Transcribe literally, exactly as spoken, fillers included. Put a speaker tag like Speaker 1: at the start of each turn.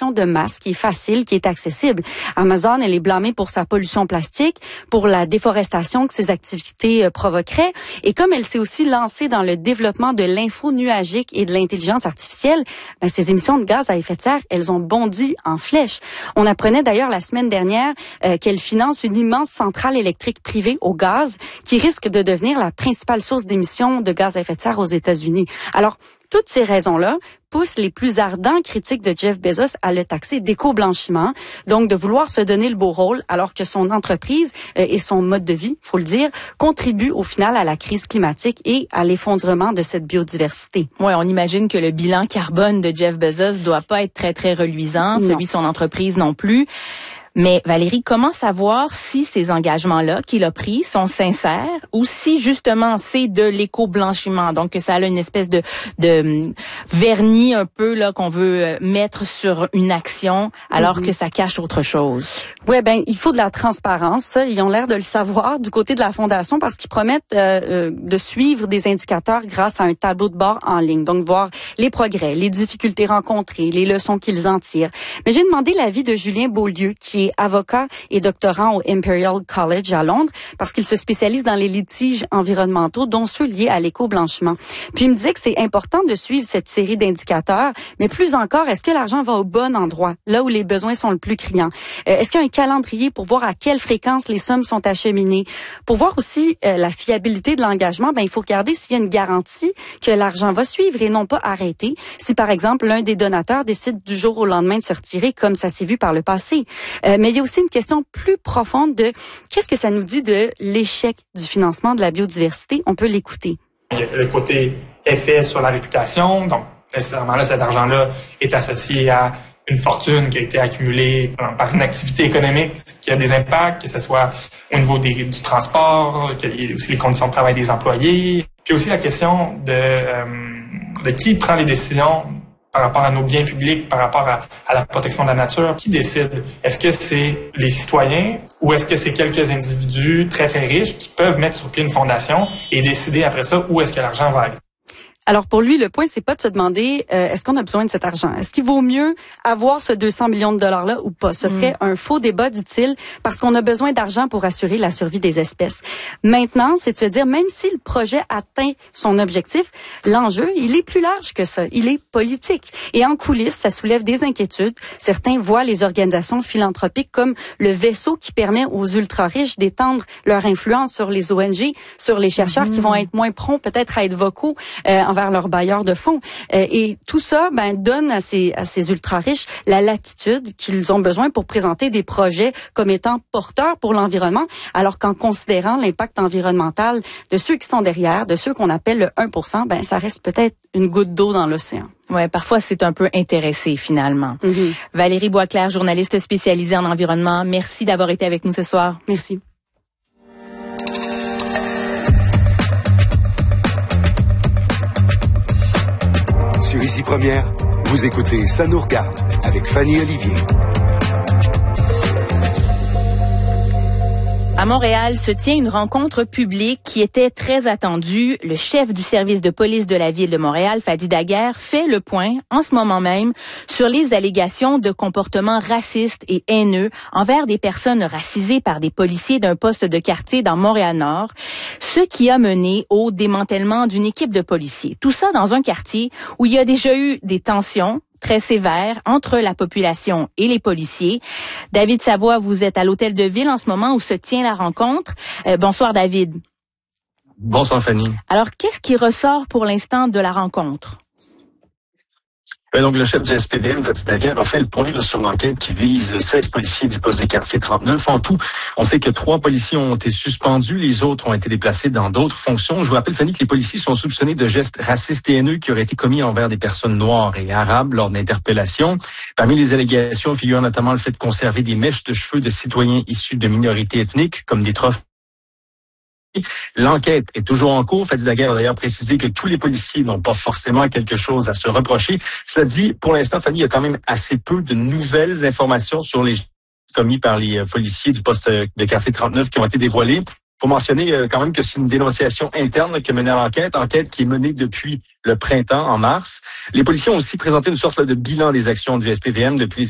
Speaker 1: fabrication de masse qui est facile, qui est accessible. Amazon, elle est blâmée pour sa pollution plastique, pour la déforestation que ses activités euh, provoqueraient. Et comme elle s'est aussi lancée dans le développement de l'info nuagique et de l'intelligence artificielle, ben, ses émissions de gaz à effet de serre, elles ont bondi en flèche. On apprenait d'ailleurs la semaine dernière euh, qu'elle finance une immense centrale électrique privée au gaz qui risque de devenir la principale source d'émissions de gaz à effet de serre aux États-Unis. Alors, toutes ces raisons-là poussent les plus ardents critiques de Jeff Bezos à le taxer d'éco-blanchiment, donc de vouloir se donner le beau rôle alors que son entreprise euh, et son mode de vie, faut le dire, contribuent au final à la crise climatique et à l'effondrement de cette biodiversité.
Speaker 2: Ouais, on imagine que le bilan carbone de Jeff Bezos doit pas être très très reluisant, non. Celui de son entreprise non plus. Mais Valérie, comment savoir si ces engagements-là qu'il a pris sont sincères ou si justement c'est de l'éco-blanchiment, donc que ça a une espèce de, de vernis un peu là qu'on veut mettre sur une action alors mm-hmm. que ça cache autre chose?
Speaker 1: Ouais, ben il faut de la transparence. Ils ont l'air de le savoir du côté de la fondation parce qu'ils promettent euh, de suivre des indicateurs grâce à un tableau de bord en ligne, donc voir les progrès, les difficultés rencontrées, les leçons qu'ils en tirent. Mais j'ai demandé l'avis de Julien Beaulieu, qui est avocat et doctorant au Imperial College à Londres, parce qu'il se spécialise dans les litiges environnementaux, dont ceux liés à l'éco-blanchiment. Puis il me disait que c'est important de suivre cette série d'indicateurs, mais plus encore, est-ce que l'argent va au bon endroit, là où les besoins sont le plus criants? Euh, est-ce qu'il y a un calendrier pour voir à quelle fréquence les sommes sont acheminées? Pour voir aussi euh, la fiabilité de l'engagement, ben il faut regarder s'il y a une garantie que l'argent va suivre et non pas arrêter. Si par exemple l'un des donateurs décide du jour au lendemain de se retirer, comme ça s'est vu par le passé. Euh, mais il y a aussi une question plus profonde de qu'est-ce que ça nous dit de l'échec du financement de la biodiversité? On peut l'écouter.
Speaker 3: Il y a le côté effet sur la réputation. Donc, nécessairement, là, cet argent-là est associé à une fortune qui a été accumulée par une activité économique qui a des impacts, que ce soit au niveau des, du transport, qu'il y ait aussi les conditions de travail des employés. Puis aussi la question de, euh, de qui prend les décisions par rapport à nos biens publics, par rapport à, à la protection de la nature. Qui décide? Est-ce que c'est les citoyens ou est-ce que c'est quelques individus très, très riches qui peuvent mettre sur pied une fondation et décider après ça où est-ce que l'argent va aller?
Speaker 1: Alors pour lui, le point, c'est pas de se demander euh, est-ce qu'on a besoin de cet argent? Est-ce qu'il vaut mieux avoir ce deux cents millions de dollars-là ou pas? Ce serait mm. un faux débat, dit-il, parce qu'on a besoin d'argent pour assurer la survie des espèces. Maintenant, c'est de se dire, même si le projet atteint son objectif, l'enjeu, il est plus large que ça. Il est politique. Et en coulisses, ça soulève des inquiétudes. Certains voient les organisations philanthropiques comme le vaisseau qui permet aux ultra-riches d'étendre leur influence sur les O N G, sur les chercheurs mm. qui vont être moins prompts peut-être à être vocaux euh, envers leurs bailleurs de fonds. Euh, et tout ça ben, donne à ces, à ces ultra-riches la latitude qu'ils ont besoin pour présenter des projets comme étant porteurs pour l'environnement, alors qu'en considérant l'impact environnemental de ceux qui sont derrière, de ceux qu'on appelle le un pour cent, ben ça reste peut-être une goutte d'eau dans l'océan.
Speaker 2: Ouais, parfois c'est un peu intéressé finalement. Mm-hmm. Valérie Boisclair, journaliste spécialisée en environnement, merci d'avoir été avec nous ce soir.
Speaker 1: Merci.
Speaker 4: Sur Ici Première, vous écoutez Ça nous regarde avec Fanny Olivier.
Speaker 2: À Montréal se tient une rencontre publique qui était très attendue. Le chef du service de police de la ville de Montréal, Fadi Daguerre, fait le point en ce moment même sur les allégations de comportements racistes et haineux envers des personnes racisées par des policiers d'un poste de quartier dans Montréal-Nord, ce qui a mené au démantèlement d'une équipe de policiers. Tout ça dans un quartier où il y a déjà eu des tensions très sévère entre la population et les policiers. David Savoie, vous êtes à l'hôtel de ville en ce moment où se tient la rencontre. Euh, bonsoir David.
Speaker 5: Bonsoir Fanny.
Speaker 2: Alors, qu'est-ce qui ressort pour l'instant de la rencontre?
Speaker 5: Donc, le chef du S P V M, Fadi Daguerre, a fait le point là, sur l'enquête qui vise seize policiers du poste de quartier trente-neuf. En tout, on sait que trois policiers ont été suspendus, les autres ont été déplacés dans d'autres fonctions. Je vous rappelle, Fanny, que les policiers sont soupçonnés de gestes racistes et haineux qui auraient été commis envers des personnes noires et arabes lors d'interpellations. Parmi les allégations figure notamment le fait de conserver des mèches de cheveux de citoyens issus de minorités ethniques, comme des trophées. L'enquête est toujours en cours. Fadi Daguerre a d'ailleurs précisé que tous les policiers n'ont pas forcément quelque chose à se reprocher. Cela dit, pour l'instant, Fanny, il y a quand même assez peu de nouvelles informations sur les gestes commis par les policiers du poste de quartier trente-neuf qui ont été dévoilés. Il faut mentionner quand même que c'est une dénonciation interne qui a mené à l'enquête, enquête qui est menée depuis le printemps, en mars. Les policiers ont aussi présenté une sorte de bilan des actions du S P V M depuis